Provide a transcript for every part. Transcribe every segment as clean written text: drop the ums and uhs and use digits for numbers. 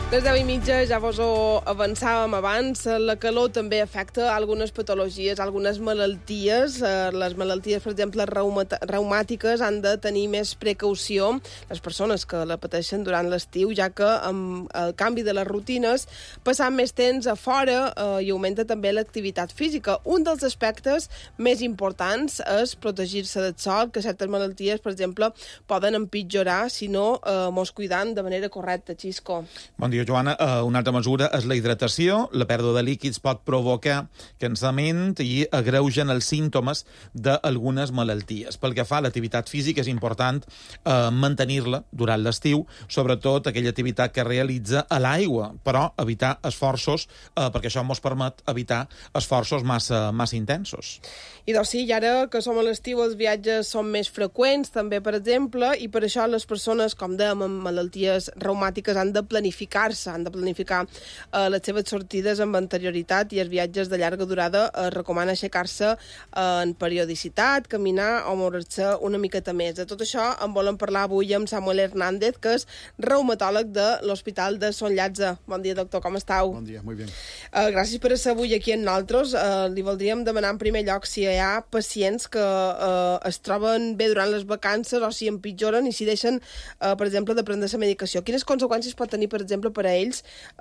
Les 10:30 ja vos ho avançàvem abans. La calor també afecta algunes patologies, algunes malalties. Les malalties, per exemple, reumàtiques, han de tenir més precaució les persones que la pateixen durant l'estiu, ja que amb el canvi de les rutines passant més temps a fora i augmenta també l'activitat física. Un dels aspectes més importants és protegir-se del sol, que certes malalties, per exemple, poden empitjorar si no mos cuidant de manera correcta. Xisco. Bon dia, Joana. Una altra mesura és la hidratació. La pèrdua de líquids pot provocar cansament i agreugen els símptomes d'algunes malalties. Pel que fa a l'activitat física, és important mantenir-la durant l'estiu, sobretot aquella activitat que realitza a l'aigua, però evitar esforços, perquè això ens permet evitar esforços massa intensos. I doncs sí, i ara que som a l'estiu els viatges són més freqüents, també, per exemple, i per això les persones, com dèiem, amb malalties reumàtiques han de planificar-se, han de planificar les seves sortides amb anterioritat, i els viatges de llarga durada es recomana aixecar-se en periodicitat, caminar o moure-se una miqueta més. De tot això en volem parlar avui amb Samuel Hernández, que és reumatòleg de l'Hospital de Son Llàtzer. Bon dia, doctor, com estàu? Bon dia, molt bé. Gràcies per ser avui aquí amb nosaltres. Li voldríem demanar en primer lloc si hi ha pacients que es troben bé durant les vacances o si empitjoren i si deixen, per exemple, de prendre la medicació. Quines conseqüències pot tenir, per exemple, per a ells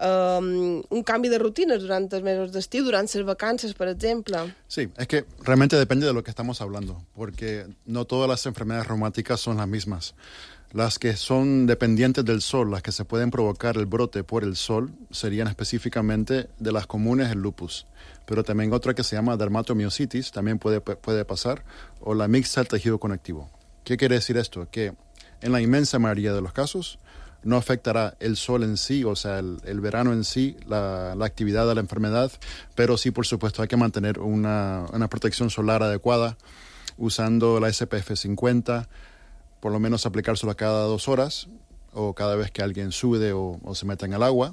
un canvi de rutines durant els mesos d'estiu, durant las vacances, por ejemplo? Sí, es que realmente depende de lo que estamos hablando, porque no todas las enfermedades reumáticas son las mismas. Las que son dependientes del sol, las que se pueden provocar el brote por el sol, serían específicamente de las comunes el lupus. Pero también otra que se llama dermatomiositis, también puede pasar, o la mixta del tejido conectivo. ¿Qué quiere decir esto? Que en la inmensa mayoría de los casos no afectará el sol en sí, o sea, el verano en sí, la actividad de la enfermedad, pero sí, por supuesto, hay que mantener una protección solar adecuada, usando la SPF 50, por lo menos aplicárselo cada 2 horas, o cada vez que alguien sude o se meta en el agua,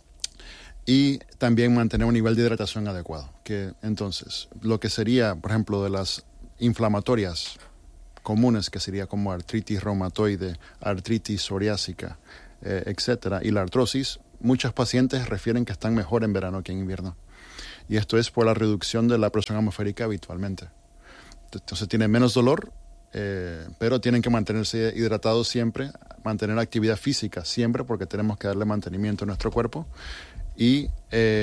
y también mantener un nivel de hidratación adecuado. Que entonces, lo que sería, por ejemplo, de las inflamatorias comunes, que sería como artritis reumatoide, artritis psoriásica, etcétera, y la artrosis, muchos pacientes refieren que están mejor en verano que en invierno. Y esto es por la reducción de la presión atmosférica habitualmente. Entonces tienen menos dolor, pero tienen que mantenerse hidratados siempre, mantener actividad física siempre, porque tenemos que darle mantenimiento a nuestro cuerpo y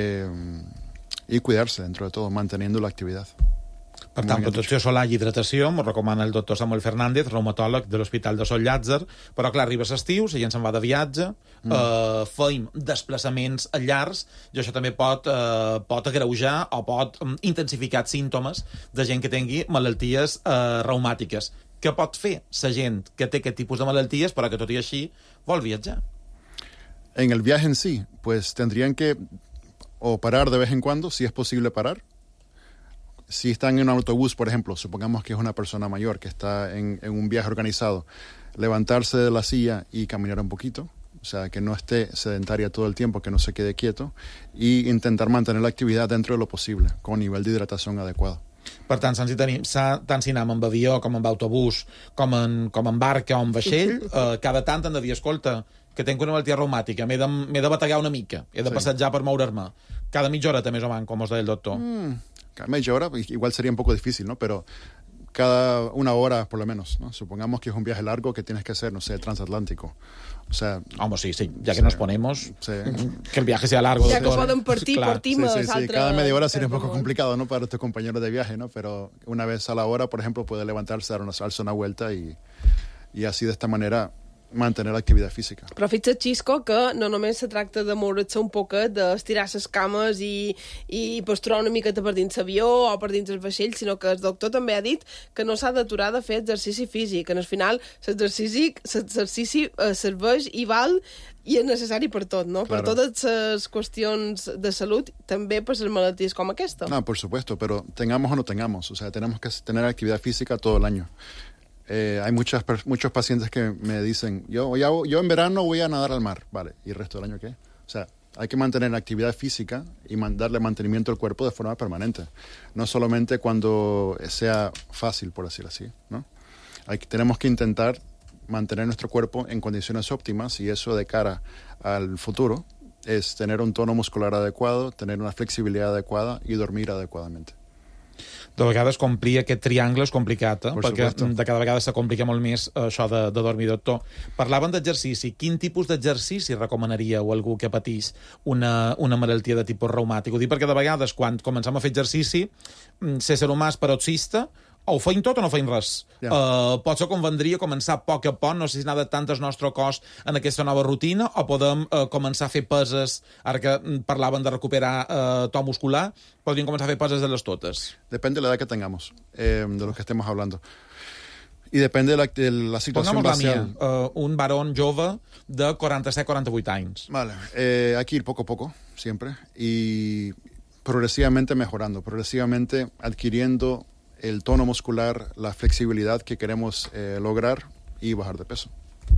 cuidarse dentro de todo, manteniendo la actividad. Per tant, protecció solar i hidratació, m'ho recomana el doctor Samuel Fernández, reumatòleg de l'Hospital de Son Llàtzer, però clar, arriba l'estiu, la gent se'n va de viatge, feim desplaçaments llargs, i això també pot agreujar o pot intensificar símptomes de gent que tingui malalties reumàtiques. Què pot fer la gent que té aquest tipus de malalties, però que tot i així vol viatjar? En el viaje en sí, pues tendrían que o parar de vez en cuando, si es posible parar. Si están en un autobús, por ejemplo, supongamos que es una persona mayor que está en un viaje organizado, levantarse de la silla y caminar un poquito, o sea, que no esté sedentaria todo el tiempo, que no se quede quieto, y intentar mantener la actividad dentro de lo posible, con nivel de hidratación adecuado. Per tant, tant si anem amb avió, com amb autobús, com en barca o en vaixell, cada tant han de dir, escolta, que tenc una malaltia reumàtica, m'he de bategar una mica, he de passejar per moure-me. Cada mitja horeta, més o menys, com us deia el doctor. Cada media hora, igual sería un poco difícil, ¿no? Pero cada 1 hora, por lo menos, ¿no? Supongamos que es un viaje largo que tienes que hacer, no sé, transatlántico. O sea... Vamos, sí, ya que nos ponemos, que el viaje sea largo. Ya que pueden partimos. Sí, cada media hora sería un poco complicado, ¿no? Para estos compañeros de viaje, ¿no? Pero una vez a la hora, por ejemplo, puede levantarse, darse una vuelta y así de esta manera mantenir l'activitat física. Però fixa't, Xisco, que no només se tracta de moure's un poquet, d'estirar les cames i posturar una miqueta per dins l'avió o per dins el vaixell, sinó que el doctor també ha dit que no s'ha d'aturar de fer exercici físic. En el final, l'exercici serveix i val i és necessari per tot, ¿no? Claro. Per totes les qüestions de salut, també per les malalties com aquesta. No, por supuesto, pero tengamos o no tengamos, o sea, tenemos que tener actividad física todo el año. Hay muchos pacientes que me dicen, yo en verano voy a nadar al mar, vale, ¿y el resto del año qué? O sea, hay que mantener actividad física y darle mantenimiento al cuerpo de forma permanente, no solamente cuando sea fácil, por decirlo así, ¿no? Tenemos que intentar mantener nuestro cuerpo en condiciones óptimas, y eso de cara al futuro es tener un tono muscular adecuado, tener una flexibilidad adecuada y dormir adecuadamente. De vegades complir aquest triangle és complicat, perquè supuesto. de cada vegada se complica molt més això de dormir, doctor. Parlaven d'exercici. Quin tipus d'exercici recomanaríeu a algú que patís una malaltia de tipus reumàtic? Ho dic perquè de vegades, quan comencem a fer exercici, ser humà és paroxista, o ho feim tot o no feim res. Potser convendria començar a poc a poc, no sé si anar adaptant el nostre cos en aquesta nova rutina, o podem començar a fer peses, ara que parlaven de recuperar to muscular, podríem començar a fer peses de les totes. Depende de la edad que tengamos, de lo que estemos hablando. Y depende de la situación Pongamos la facial. mía, un varón jove de 47-48 anys. Vale, hay que ir poco a poco, siempre, y progresivamente mejorando, progresivamente adquiriendo el tono muscular, la flexibilidad que queremos lograr y bajar de peso.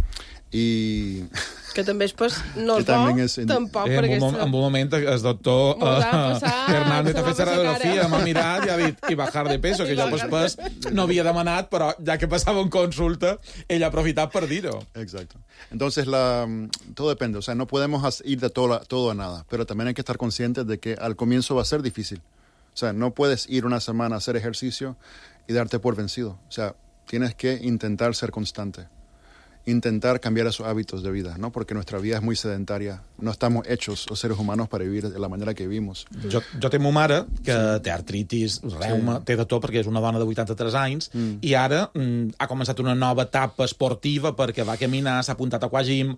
I... Que també és pas... No Que és bo, també és... tampoc, En perquè... un moment el doctor Hernández ha fet la radiografia, m'ha mirat i ha dit i bajar de peso, que jo després no havia demanat, però ja que passava en consulta, ell ha aprofitat per dir-ho. Exacto. Entonces, todo depende. O sea, no podemos ir de todo a nada, pero también hay que estar conscientes de que al comienzo va a ser difícil. O sea, no puedes ir una semana a hacer ejercicio y darte por vencido. O sea, tienes que intentar ser constante. Intentar cambiar esos hábitos de vida, ¿no? Porque nuestra vida es muy sedentaria. No estamos hechos, los seres humanos, para vivir de la manera que vivimos. Jo té ma mare, que té artritis, reuma, té de tot, perquè és una dona de 83 anys, i ara ha començat una nova etapa esportiva perquè va caminar, s'ha apuntat a aquagym,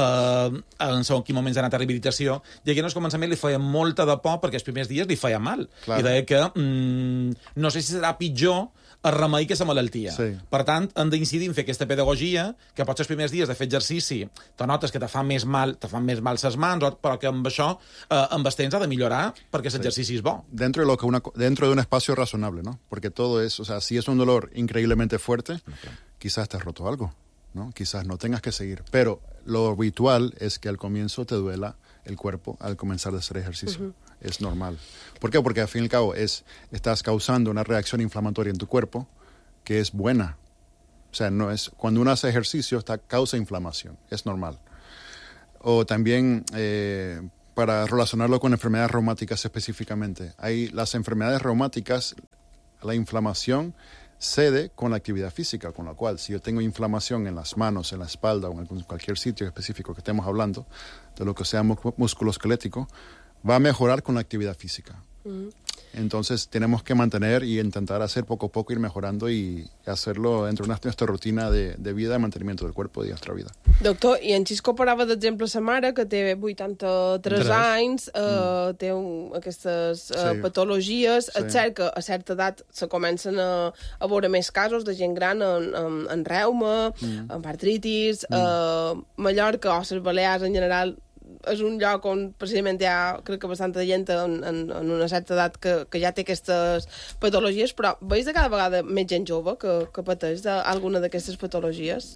en quin moments ha anat a rehabilitació, i aquí en el començament li feia molta de por perquè els primers dies li feia mal. Claro. I deia que no sé si serà pitjor el remei que la malaltia. Sí. Per tant, hem d'incidir en fer aquesta pedagogia, que potser els primers dies de fer exercici te notes que te fan més mal ses mans, però que amb això, amb el temps ha de millorar perquè l'exercici és bo. Dentro de un espacio razonable, ¿no? Porque todo es, o sea, si es un dolor increíblemente fuerte, quizás te has roto algo, ¿no? Quizás no tengas que seguir. Pero lo habitual es que al comienzo te duela el cuerpo al comenzar a hacer ejercicio. Es normal. ¿Por qué? Porque al fin y al cabo estás causando una reacción inflamatoria en tu cuerpo que es buena. O sea, no es, cuando uno hace ejercicio causa inflamación. Es normal. O también, para relacionarlo con enfermedades reumáticas específicamente, las enfermedades reumáticas, la inflamación cede con la actividad física, con lo cual si yo tengo inflamación en las manos, en la espalda o en cualquier sitio específico que estemos hablando, de lo que sea musculoesquelético, va a mejorar con la actividad física. Entonces tenemos que mantener y intentar hacer poco a poco, ir mejorando y hacerlo dentro de nuestra rutina de vida, de mantenimiento del cuerpo y de nuestra vida. Doctor, i en Xisco parlava d'exemple sa mare, que té 83 anys, té aquestes patologies. Sí. És cert que a certa edat se comencen a veure més casos de gent gran en reuma, en artritis, Mallorca o les Balears en general és un lloc on precisament hi ha, crec que bastanta gent en una certa edat que ja té aquestes patologies, però veus de cada vegada més gent jove que pateix d'alguna d'aquestes patologies?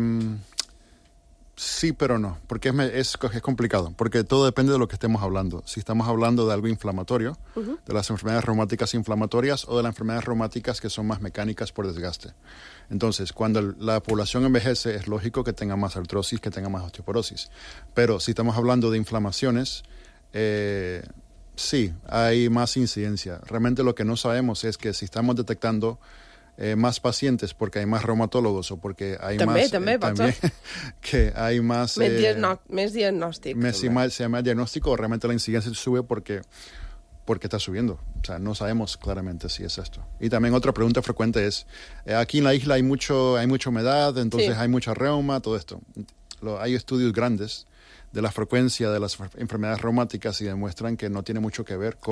Sí, pero no, porque es complicado, porque todo depende de lo que estemos hablando. Si estamos hablando de algo inflamatorio, de las enfermedades reumáticas inflamatorias o de las enfermedades reumáticas que son más mecánicas por desgaste. Entonces, cuando la población envejece, es lógico que tenga más artrosis, que tenga más osteoporosis. Pero si estamos hablando de inflamaciones, sí, hay más incidencia. Realmente lo que no sabemos es que si estamos detectando más pacientes porque hay más reumatólogos o porque hay también que hay más diagnóstico. Más diagnóstico o realmente la incidencia sube porque está subiendo. O sea, no sabemos claramente si es esto. Y también otra pregunta frecuente es, aquí en la isla hay mucha humedad, entonces hay mucha reuma, todo esto. Hay estudios grandes de la frecuencia de las enfermedades reumáticas y demuestran que no tiene mucho que ver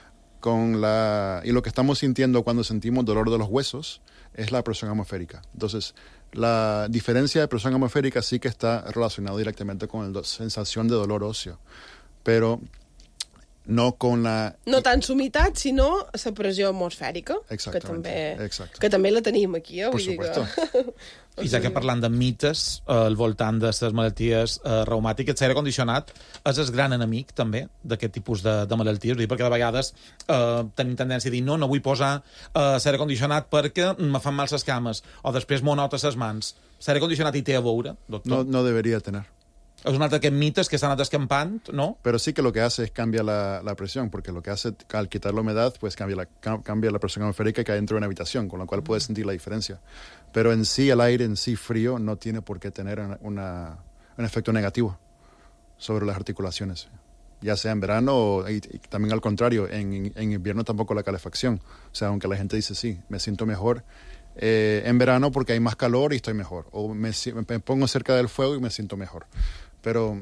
y lo que estamos sintiendo cuando sentimos dolor de los huesos es la presión atmosférica. Entonces, la diferencia de presión atmosférica sí que está relacionada directamente con la sensación de dolor óseo, pero no con la... No tant humitat, sinó la pressió atmosfèrica, que també la tenim aquí. Por supuesto. I ja que parlant de mites al voltant de les malalties reumàtiques, l'aire condicionat és el gran enemic, també, d'aquest tipus de malalties. Perquè de vegades tenim tendència a dir no vull posar l'aire condicionat perquè me fan mal les cames, o després m'ho nota les mans. L'aire condicionat hi té a veure, doctor? No debería tener. Es un altre d'aquests mites que s'han anat escampant, ¿no? Pero sí que lo que hace es cambia la presión, porque lo que hace al quitar la humedad, pues cambia la presión atmosférica que hay dentro de una habitación, con lo cual puedes sentir la diferencia. Pero en sí, el aire en sí frío no tiene por qué tener un efecto negativo sobre las articulaciones, ya sea en verano y también al contrario, en invierno tampoco la calefacción. O sea, aunque la gente dice, sí, me siento mejor en verano porque hay más calor y estoy mejor, o me pongo cerca del fuego y me siento mejor. Pero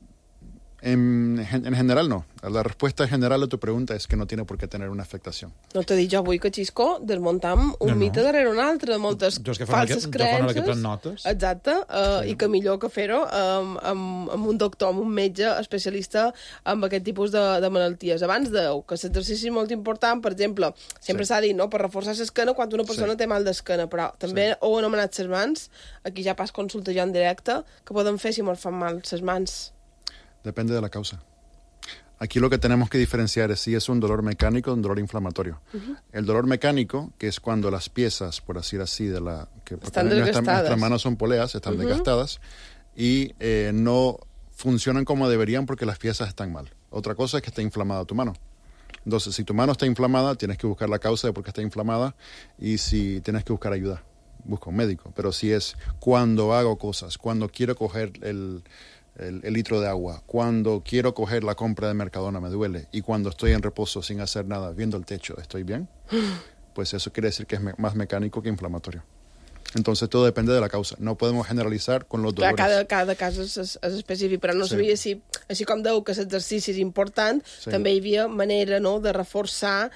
en general no. La respuesta general a tu pregunta és que no tiene por qué tener una afectación. No t'he dit jo avui que, Xisco, desmuntam un mite darrere un altre, moltes falses creences. Exacte, i que millor que fer-ho amb un doctor, amb un metge especialista en aquest tipus de malalties. Abans dèieu que l'exercici és molt important, per exemple, sempre s'ha dit, no?, per reforçar l'esquena quan una persona té mal d'esquena, però també heu anomenat les mans, aquí ja pas consulta jo en directe, que podem fer si ens fan mal les mans. Depende de la causa. Aquí lo que tenemos que diferenciar es si es un dolor mecánico o un dolor inflamatorio. El dolor mecánico, que es cuando las piezas, por decir así, están desgastadas. Nuestras manos son poleas, están desgastadas y no funcionan como deberían porque las piezas están mal. Otra cosa es que esté inflamada tu mano. Entonces, si tu mano está inflamada, tienes que buscar la causa de por qué está inflamada, y si tienes que buscar ayuda, busca un médico. Pero si es cuando hago cosas, cuando quiero coger el litro de agua, cuando quiero coger la compra de Mercadona me duele, y cuando estoy en reposo sin hacer nada, viendo el techo, ¿estoy bien? Pues eso quiere decir que es más mecánico que inflamatorio. Entonces todo depende de la causa. No podemos generalizar con los dolores. Cada cas és específic, però no sabia si, així com deu que l'exercici és important, també hi havia manera, no?, de reforçar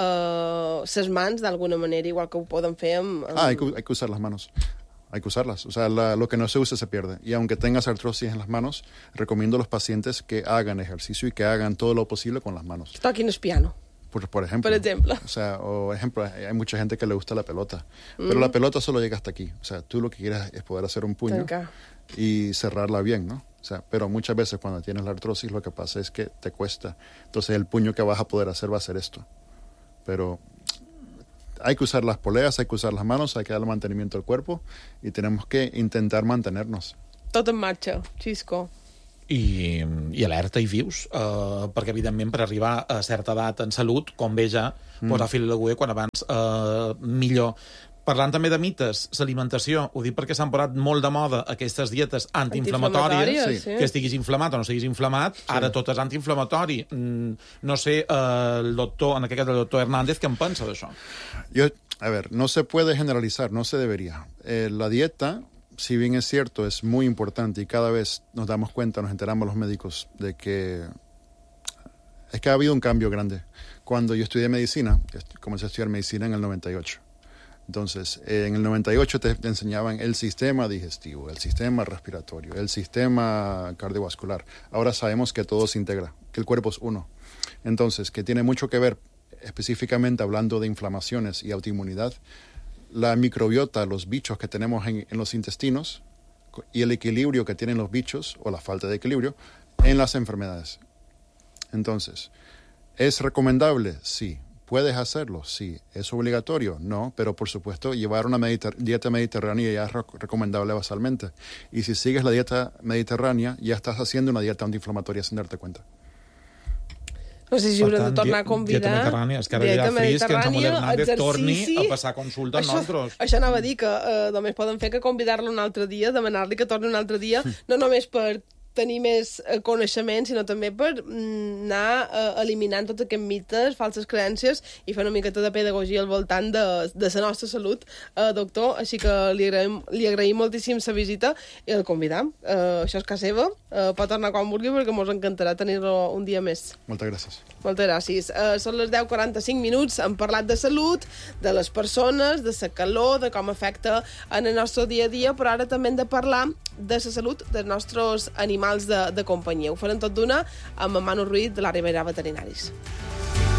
les mans d'alguna manera, igual que ho podem fer amb... Hay que usar las manos. Hay que usarlas. O sea, lo que no se usa se pierde. Y aunque tengas artrosis en las manos, recomiendo a los pacientes que hagan ejercicio y que hagan todo lo posible con las manos. Toquin el piano. Por ejemplo. O sea, hay mucha gente que le gusta la pelota. Pero la pelota solo llega hasta aquí. O sea, tú lo que quieres es poder hacer un puño y cerrarla bien, ¿no? O sea, pero muchas veces cuando tienes la artrosis lo que pasa es que te cuesta. Entonces el puño que vas a poder hacer va a ser esto. Pero... hay que usar las poleas, hay que usar las manos, hay que darle mantenimiento al cuerpo y tenemos que intentar mantenernos. Tot en marxa, Xisco. I alerta i vius, perquè evidentment per arribar a certa edat en salut, com bé ja posar fil a l'agulla quan abans millor. Parlant també de mites, l'alimentació, ho dic perquè s'han posat molt de moda aquestes dietes antiinflamatòries, que estiguis inflamat o no estiguis inflamat, ara tot és antiinflamatori. No sé, el doctor, en aquest cas el doctor Hernández, què en pensa d'això? A ver, no se puede generalizar, no se debería. La dieta, si bien es cierto, es muy importante y cada vez nos damos cuenta, nos enteramos los médicos de que es que ha habido un cambio grande. Cuando yo estudié medicina, comencé a estudiar medicina en el 98. Entonces, en el 98 te enseñaban el sistema digestivo, el sistema respiratorio, el sistema cardiovascular. Ahora sabemos que todo se integra, que el cuerpo es uno. Entonces, que tiene mucho que ver, específicamente hablando de inflamaciones y autoinmunidad, la microbiota, los bichos que tenemos en los intestinos y el equilibrio que tienen los bichos, o la falta de equilibrio, en las enfermedades. Entonces, ¿es recomendable? Sí. ¿Puedes hacerlo? Sí. ¿Es obligatorio? No, pero por supuesto llevar una dieta mediterránea ya es recomendable basalmente. Y si sigues la dieta mediterránea, ya estás haciendo una dieta antiinflamatoria sin darte cuenta. No sé si haurem de tornar a convidar... Dieta mediterrània. És que ara ja fris que en Samuel Hernández torni a passar consulta amb nosaltres. Això anava a dir, que només poden fer que convidar-lo un altre dia, demanar-li que torni un altre dia, no només per tenir més coneixement, sinó també per anar eliminant tots aquests mites, falses creences, i fer una miqueta de pedagogia al voltant de la nostra salut, doctor. Així que li agraïm moltíssim la visita i el convidam. Això és casa seva, pot tornar quan vulgui, perquè ens encantarà tenir-lo un dia més. Moltes gràcies. Moltes gràcies. Són les 10:45 minuts, hem parlat de salut, de les persones, de la calor, de com afecta en el nostre dia a dia, però ara també hem de parlar de la salut dels nostres animals de companyia. Ho farem tot d'una amb en Manu Ruiz de la Ribera Veterinaris.